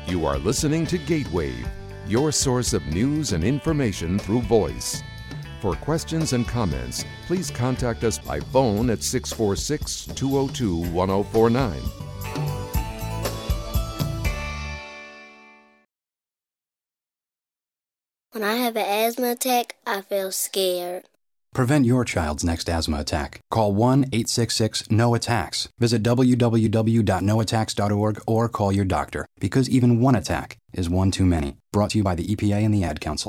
You are listening to Gatewave, your source of news and information through voice. For questions and comments, please contact us by phone at 646-202-1049. When I have an asthma attack, I feel scared. Prevent your child's next asthma attack. Call 1-866-NO-ATTACKS. Visit www.noattacks.org or call your doctor, because even one attack is one too many. Brought to you by the EPA and the Ad Council.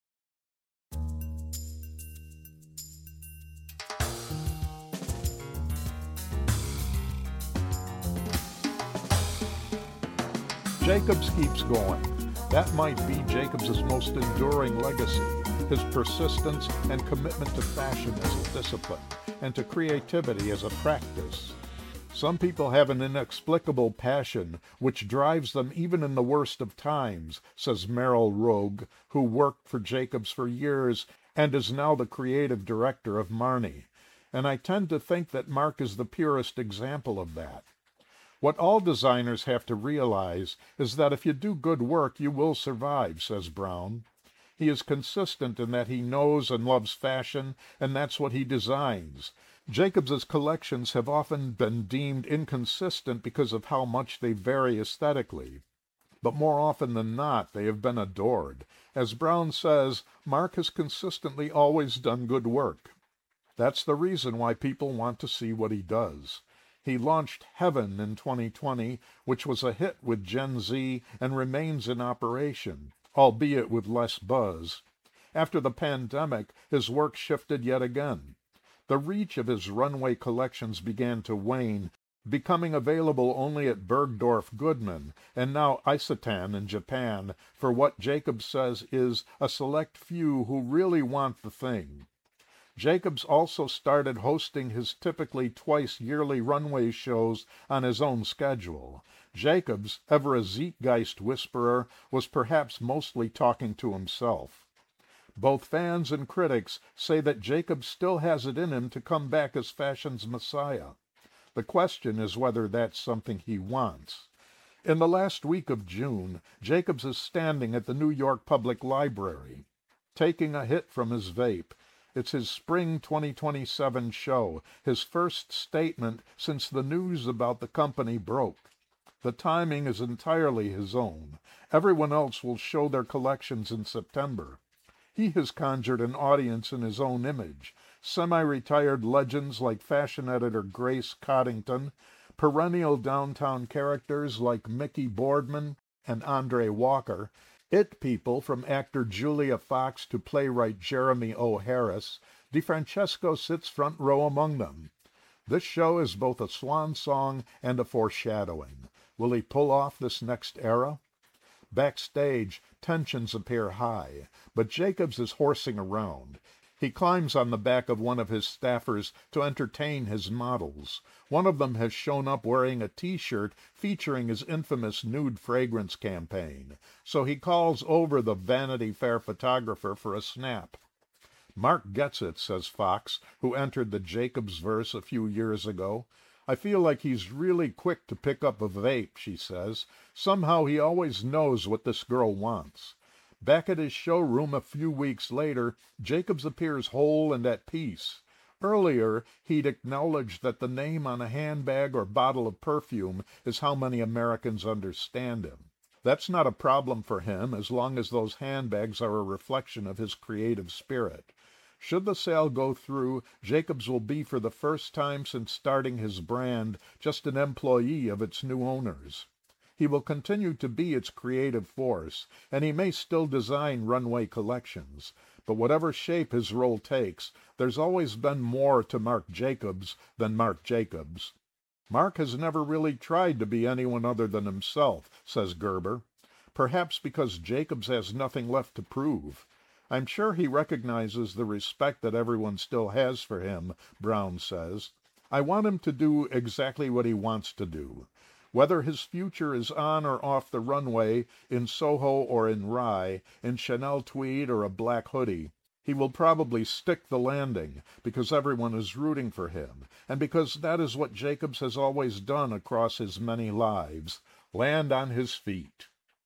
Jacobs keeps going. That might be Jacobs' most enduring legacy, his persistence and commitment to fashion as a discipline and to creativity as a practice. Some people have an inexplicable passion which drives them even in the worst of times, says Meryl Rogue, who worked for Jacobs for years and is now the creative director of Marni. And I tend to think that Mark is the purest example of that. What all designers have to realize is that if you do good work, you will survive, says Brown. He is consistent in that he knows and loves fashion, and that's what he designs. Jacobs's collections have often been deemed inconsistent because of how much they vary aesthetically. But more often than not, they have been adored. As Brown says, Mark has consistently always done good work. That's the reason why people want to see what he does. He launched Heaven in 2020, which was a hit with Gen Z and remains in operation, albeit with less buzz. After the pandemic, his work shifted yet again. The reach of his runway collections began to wane, becoming available only at Bergdorf Goodman and now Isetan in Japan for what Jacobs says is a select few who really want the thing. Jacobs also started hosting his typically twice-yearly runway shows on his own schedule. Jacobs, ever a zeitgeist whisperer, was perhaps mostly talking to himself. Both fans and critics say that Jacobs still has it in him to come back as fashion's messiah. The question is whether that's something he wants. In the last week of June, Jacobs is standing at the New York Public Library, taking a hit from his vape. It's his spring 2027 show, his first statement since the news about the company broke. The timing is entirely his own. Everyone else will show their collections in September. He has conjured an audience in his own image. Semi-retired legends like fashion editor Grace Coddington, perennial downtown characters like Mickey Boardman and Andre Walker, It people from actor Julia Fox to playwright Jeremy O. Harris, DeFrancesco sits front row among them. This show is both a swan song and a foreshadowing. Will he pull off this next era? Backstage, tensions appear high, but Jacobs is horsing around. He climbs on the back of one of his staffers to entertain his models. One of them has shown up wearing a T-shirt featuring his infamous nude fragrance campaign, so he calls over the Vanity Fair photographer for a snap. Mark gets it, says Fox, who entered the Jacobs verse a few years ago. I feel like he's really quick to pick up a vape, she says. Somehow he always knows what this girl wants. Back at his showroom a few weeks later, Jacobs appears whole and at peace. Earlier, he'd acknowledged that the name on a handbag or bottle of perfume is how many Americans understand him. That's not a problem for him as long as those handbags are a reflection of his creative spirit. Should the sale go through, Jacobs will be for the first time since starting his brand just an employee of its new owners. He will continue to be its creative force, and he may still design runway collections. But whatever shape his role takes, there's always been more to Marc Jacobs than Marc Jacobs. Mark has never really tried to be anyone other than himself, says Gerber. Perhaps because Jacobs has nothing left to prove. I'm sure he recognizes the respect that everyone still has for him, Brown says. I want him to do exactly what he wants to do. Whether his future is on or off the runway, in Soho or in Rye, in Chanel tweed or a black hoodie, he will probably stick the landing because everyone is rooting for him, and because that is what Jacobs has always done across his many lives, land on his feet.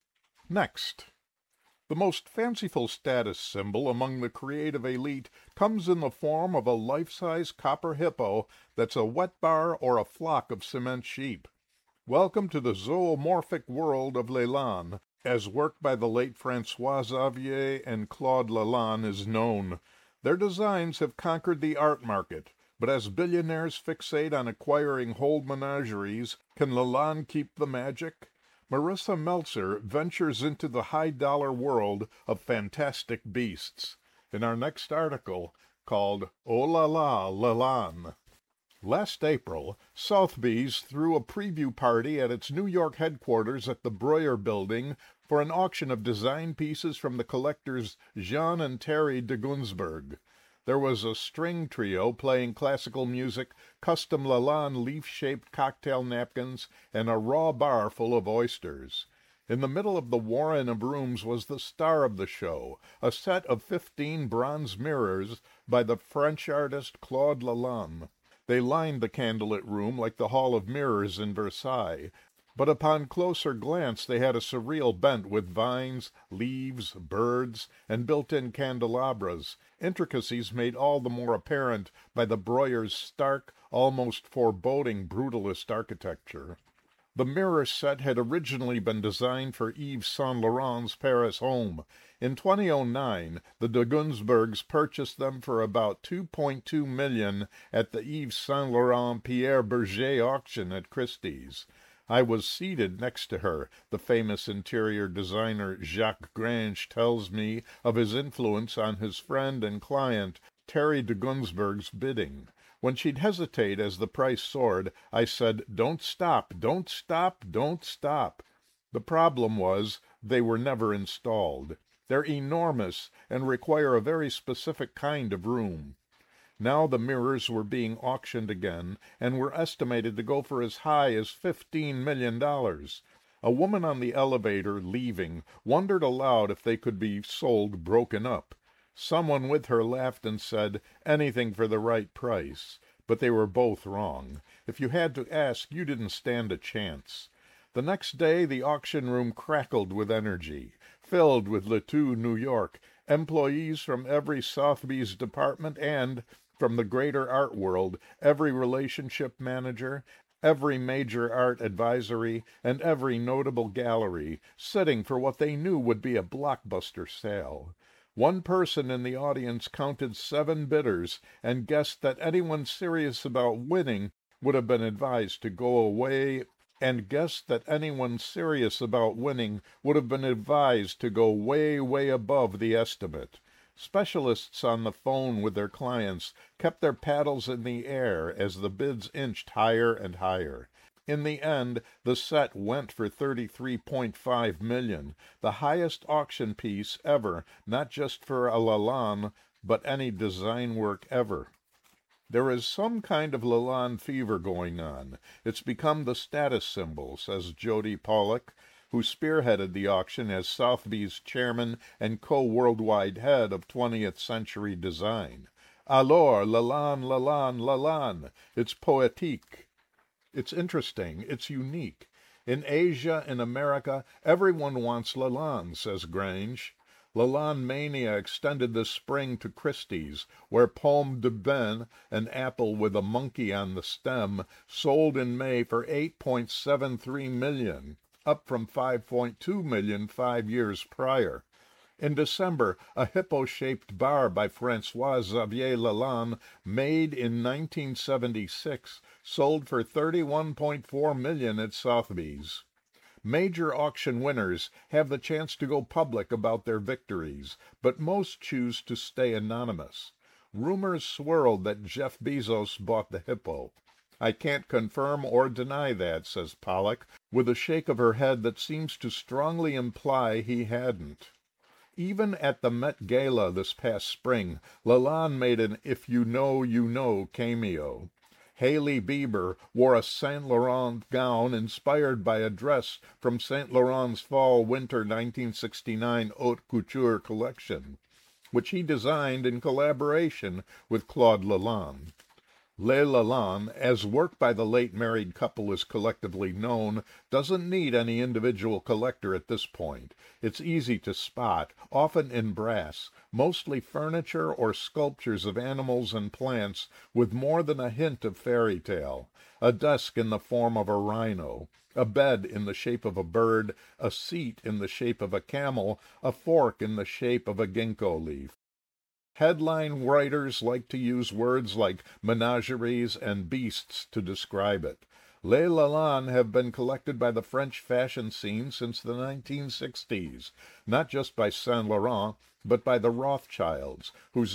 Next, the most fanciful status symbol among the creative elite comes in the form of a life-size copper hippo that's a wet bar or a flock of cement sheep. Welcome to the zoomorphic world of Lalande, as work by the late Francois Xavier and Claude Lalande is known. Their designs have conquered the art market, but as billionaires fixate on acquiring whole menageries, can Lalande keep the magic? Marissa Meltzer ventures into the high-dollar world of fantastic beasts in our next article called Oh La La Lalande. Last April, Sotheby's threw a preview party at its New York headquarters at the Breuer Building for an auction of design pieces from the collectors Jean and Terry de Gunsberg. There was a string trio playing classical music, custom Lalande leaf-shaped cocktail napkins, and a raw bar full of oysters. In the middle of the warren of rooms was the star of the show, a set of 15 bronze mirrors by the French artist Claude Lalande. They lined the candlelit room like the Hall of Mirrors in Versailles, but upon closer glance they had a surreal bent with vines, leaves, birds, and built-in candelabras, intricacies made all the more apparent by the Breuer's stark, almost foreboding brutalist architecture. The mirror set had originally been designed for Yves Saint Laurent's Paris home. In 2009, the de Gunsbergs purchased them for about $2.2 million at the Yves Saint Laurent Pierre Berger auction at Christie's. I was seated next to her, the famous interior designer Jacques Grange tells me of his influence on his friend and client Terry de Gunsberg's bidding. When she'd hesitate as the price soared, I said, "Don't stop, don't stop, don't stop." The problem was they were never installed. They're enormous and require a very specific kind of room. Now the mirrors were being auctioned again, and were estimated to go for as high as $15 million. A woman on the elevator, leaving, wondered aloud if they could be sold broken up. Someone with her laughed and said, "Anything for the right price." But they were both wrong. If you had to ask, you didn't stand a chance. The next day the auction room crackled with energy, filled with Letou, New York, employees from every Sotheby's department and, from the greater art world, every relationship manager, every major art advisory, and every notable gallery, sitting for what they knew would be a blockbuster sale. One person in the audience counted 7 bidders and guessed that anyone serious about winning would have been advised to go way above the estimate. Specialists on the phone with their clients kept their paddles in the air as the bids inched higher and higher. In the end, the set went for $33.5 million, the highest auction piece ever, not just for a Lalande, but any design work ever. There is some kind of Lalande fever going on. It's become the status symbol, says Jody Pollock, who spearheaded the auction as Sotheby's chairman and co-worldwide head of 20th Century Design. Alors, Lalande, Lalande, Lalande. It's poetique. It's interesting. It's unique. In Asia, in America, everyone wants Lalande, says Grange. Lalande mania extended this spring to Christie's, where Pomme de Bain, an apple with a monkey on the stem, sold in May for $8.73 million, up from $5.2 million 5 years prior. In December, a hippo-shaped bar by Francois Xavier Lalande, made in 1976, sold for $31.4 million at Sotheby's. Major auction winners have the chance to go public about their victories, but most choose to stay anonymous. Rumors swirled that Jeff Bezos bought the hippo. I can't confirm or deny that, says Pollock, with a shake of her head that seems to strongly imply he hadn't. Even at the Met Gala this past spring, Lalande made an "If You Know, You Know" cameo. Hailey Bieber wore a Saint Laurent gown inspired by a dress from Saint Laurent's Fall-Winter 1969 haute couture collection, which he designed in collaboration with Claude Lalande. Le Lalande, as work by the late married couple is collectively known, doesn't need any individual collector at this point. It's easy to spot, often in brass, mostly furniture or sculptures of animals and plants with more than a hint of fairy tale. A desk in the form of a rhino, a bed in the shape of a bird, a seat in the shape of a camel, a fork in the shape of a ginkgo leaf. Headline writers like to use words like menageries and beasts to describe it. Les Lalande have been collected by the French fashion scene since the 1960s, not just by Saint Laurent, but by the Rothschilds, whose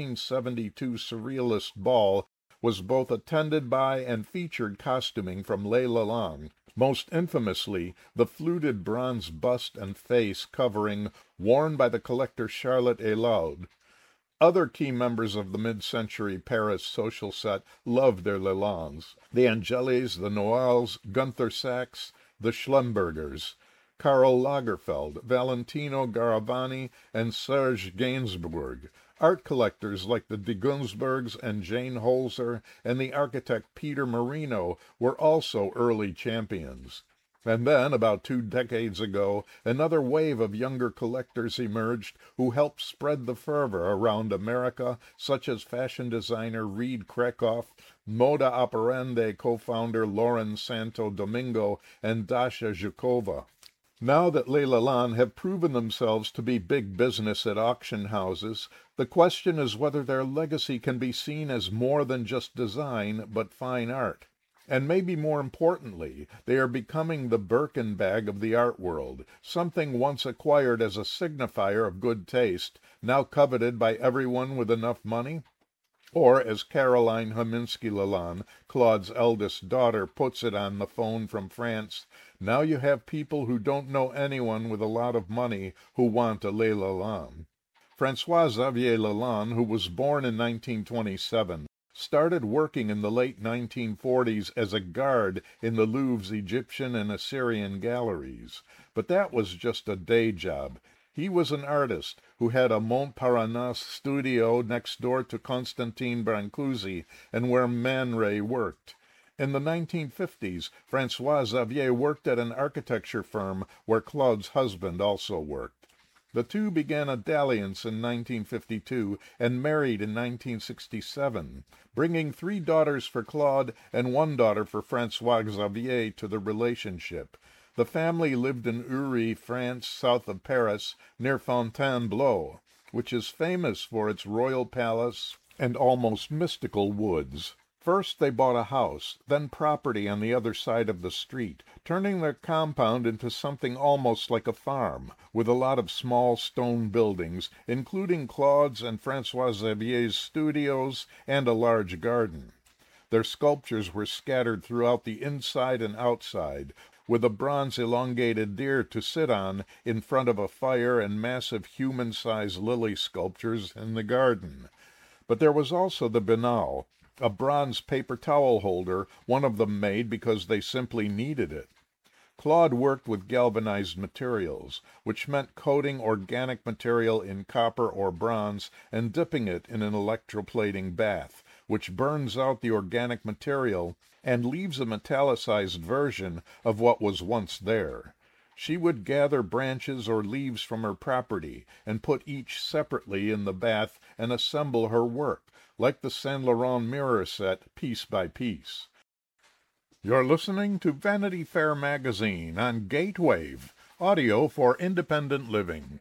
1972 Surrealist Ball was both attended by and featured costuming from Les Lalande, most infamously the fluted bronze bust and face covering worn by the collector Charlotte Helaud. Other key members of the mid-century Paris social set loved their Lalandes: the Angelis, the Noailles, Gunther Sachs, the Schlumbergers, Karl Lagerfeld, Valentino Garavani, and Serge Gainsbourg, art collectors like the de Gunsbergs and Jane Holzer, and the architect Peter Marino were also early champions. And then, about 2 decades ago, another wave of younger collectors emerged who helped spread the fervor around America, such as fashion designer Reed Krakoff, Moda Operandi co-founder Lauren Santo Domingo, and Dasha Zhukova. Now that Les Lalande have proven themselves to be big business at auction houses, the question is whether their legacy can be seen as more than just design, but fine art. And maybe more importantly, they are becoming the Birkin bag of the art world, something once acquired as a signifier of good taste, now coveted by everyone with enough money. Or, as Caroline Hominski Lalande, Claude's eldest daughter, puts it on the phone from France, now you have people who don't know anyone with a lot of money who want a Les Lalande. François-Xavier Lalande, who was born in 1927, started working in the late 1940s as a guard in the Louvre's Egyptian and Assyrian galleries. But that was just a day job. He was an artist who had a Montparnasse studio next door to Constantine Brancusi and where Man Ray worked. In the 1950s, François-Xavier worked at an architecture firm where Claude's husband also worked. The two began a dalliance in 1952 and married in 1967, bringing 3 daughters for Claude and 1 daughter for François-Xavier to the relationship. The family lived in Uri, France, south of Paris, near Fontainebleau, which is famous for its royal palace and almost mystical woods. First they bought a house, then property on the other side of the street, turning their compound into something almost like a farm, with a lot of small stone buildings, including Claude's and François-Xavier's studios and a large garden. Their sculptures were scattered throughout the inside and outside, with a bronze elongated deer to sit on in front of a fire and massive human-sized lily sculptures in the garden. But there was also the Binal, a bronze paper towel holder one of them made because they simply needed it. Claude worked with galvanized materials, which meant coating organic material in copper or bronze and dipping it in an electroplating bath, which burns out the organic material and leaves a metallicized version of what was once there. She would gather branches or leaves from her property and put each separately in the bath and assemble her work, like the Saint Laurent mirror set, piece by piece. You're listening to Vanity Fair magazine on Gatewave, audio for independent living.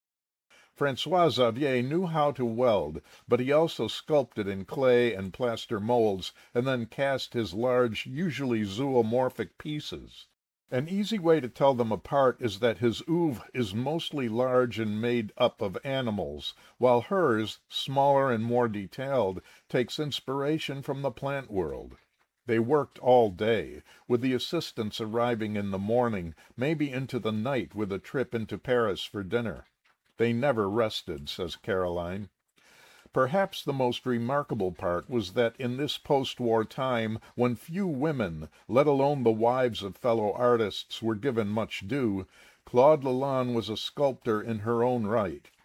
François-Xavier knew how to weld, but he also sculpted in clay and plaster molds and then cast his large, usually zoomorphic pieces. An easy way to tell them apart is that his oeuvre is mostly large and made up of animals, while hers, smaller and more detailed, takes inspiration from the plant world. They worked all day, with the assistants arriving in the morning, maybe into the night with a trip into Paris for dinner. They never rested, says Caroline. Perhaps the most remarkable part was that in this post-war time, when few women, let alone the wives of fellow artists, were given much due, Claude Lalande was a sculptor in her own right.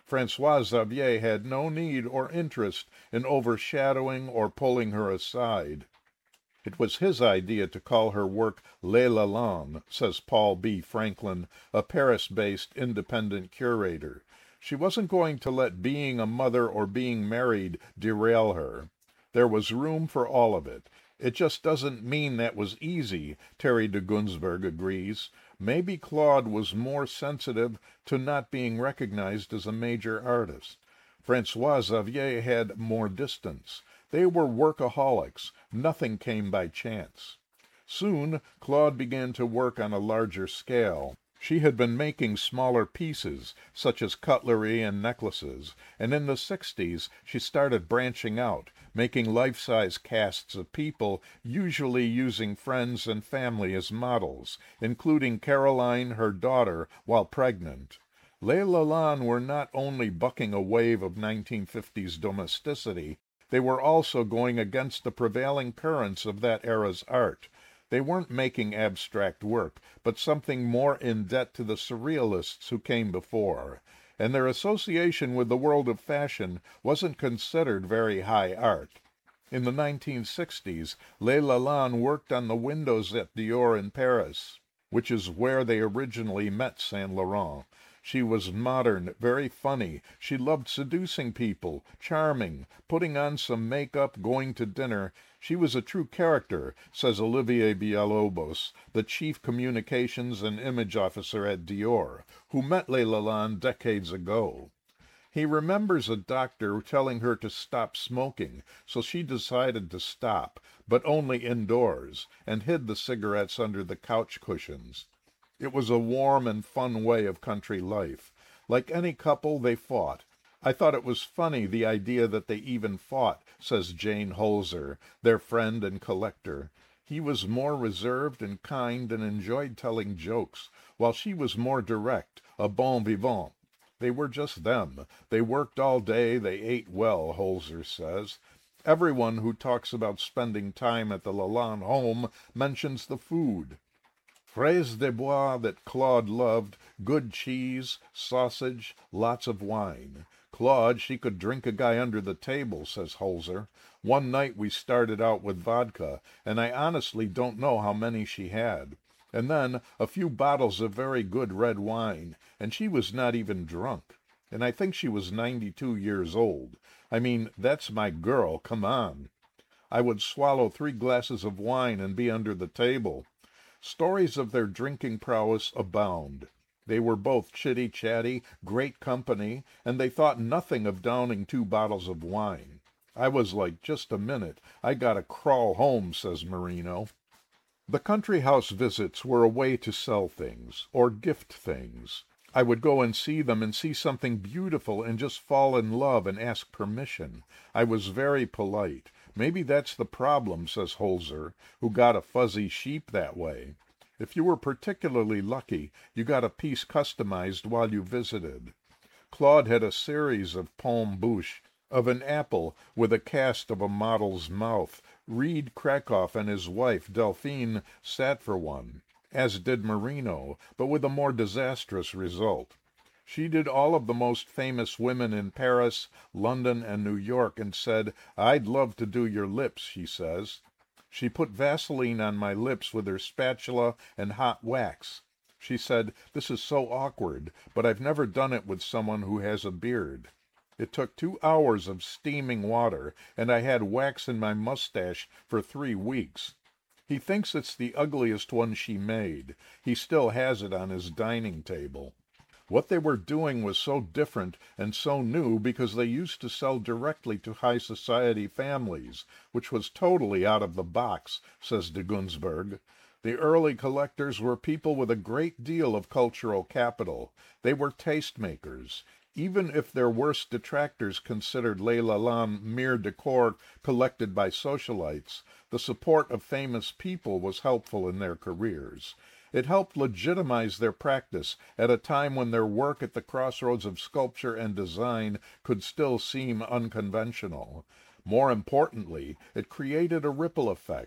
Francois Xavier had no need or interest in overshadowing or pulling her aside. It was his idea to call her work Les Lalande, says Paul B. Franklin, a Paris-based independent curator. She wasn't going to let being a mother or being married derail her. There was room for all of it. It just doesn't mean that was easy, Terry de Gunsberg agrees. Maybe Claude was more sensitive to not being recognized as a major artist. Francois Xavier had more distance. They were workaholics. Nothing came by chance. Soon, Claude began to work on a larger scale. She had been making smaller pieces, such as cutlery and necklaces, and in the 60s she started branching out, making life-size casts of people, usually using friends and family as models, including Caroline, her daughter, while pregnant. Les Lalande were not only bucking a wave of 1950s domesticity, they were also going against the prevailing currents of that era's art. They weren't making abstract work, but something more in debt to the surrealists who came before, and their association with the world of fashion wasn't considered very high art. In the 1960s, Les Lalande worked on the windows at Dior in Paris, which is where they originally met Saint Laurent. She was modern, very funny. She loved seducing people, charming, putting on some makeup, going to dinner. She was a true character, says Olivier Villalobos, the chief communications and image officer at Dior, who met Les Lalande decades ago. He remembers a doctor telling her to stop smoking, so she decided to stop, but only indoors, and hid the cigarettes under the couch cushions. It was a warm and fun way of country life. Like any couple, they fought. I thought it was funny, the idea that they even fought, says Jane Holzer, their friend and collector. He was more reserved and kind and enjoyed telling jokes, while she was more direct, a bon vivant. They were just them. They worked all day, they ate well, Holzer says. Everyone who talks about spending time at the Lalande home mentions the food. Fraise des Bois that Claude loved, good cheese, sausage, lots of wine. Claude, she could drink a guy under the table, says Holzer. One night we started out with vodka, and I honestly don't know how many she had. And then a few bottles of very good red wine, and she was not even drunk. And I think she was 92 years old. I mean, that's my girl, come on. I would swallow 3 glasses of wine and be under the table. Stories of their drinking prowess abound. They were both chitty-chatty, great company, and they thought nothing of downing 2 bottles of wine. I was like, just a minute, I gotta crawl home, says Marino. The country house visits were a way to sell things, or gift things. I would go and see them and see something beautiful and just fall in love and ask permission. I was very polite. Maybe that's the problem, says Holzer, who got a fuzzy sheep that way. If you were particularly lucky, you got a piece customized while you visited. Claude had a series of palm bouche, of an apple with a cast of a model's mouth. Reed Krakoff and his wife, Delphine, sat for one, as did Marino, but with a more disastrous result. She did all of the most famous women in Paris, London, and New York, and said, "I'd love to do your lips," she says. She put Vaseline on my lips with her spatula and hot wax. She said, "This is so awkward, but I've never done it with someone who has a beard." It took 2 hours of steaming water, and I had wax in my mustache for 3 weeks. He thinks it's the ugliest one she made. He still has it on his dining table. What they were doing was so different and so new because they used to sell directly to high society families, which was totally out of the box, says de Gunsberg. The early collectors were people with a great deal of cultural capital. They were tastemakers. Even if their worst detractors considered Les Lalande mere decor collected by socialites, the support of famous people was helpful in their careers. It helped legitimize their practice at a time when their work at the crossroads of sculpture and design could still seem unconventional. More importantly, it created a ripple effect.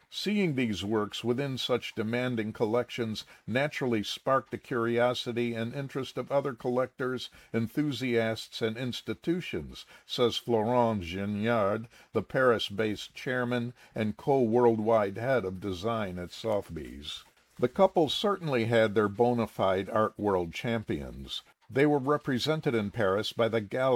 Seeing these works within such demanding collections naturally sparked the curiosity and interest of other collectors, enthusiasts, and institutions, says Florent Gignard, the Paris-based chairman and co-worldwide head of design at Sotheby's. The couple certainly had their bona fide art world champions. They were represented in Paris by the Gallery